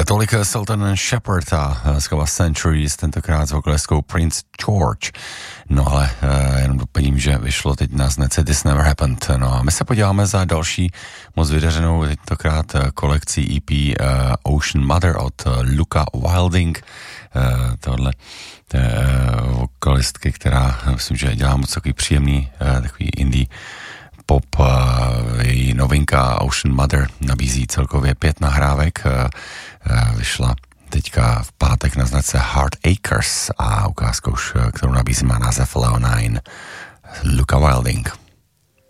Tolik Sultan Shepard a skala Centuries, tentokrát s vokalistkou Prince George. No ale jenom doplním, že vyšlo teď na značce This Never Happened. No a my se podíváme za další moc vydařenou, tentokrát kolekcí EP Ocean Mother od Luca Wilding. Tohle vokalistky, která myslím, že dělá moc takový příjemný, takový indie pop. Její novinka Ocean Mother nabízí celkově 5 nahrávek. Vyšla teďka v pátek na značce Heart Acres a ukázka už, kterou nabízí, má název Leonine. Luca Wilding.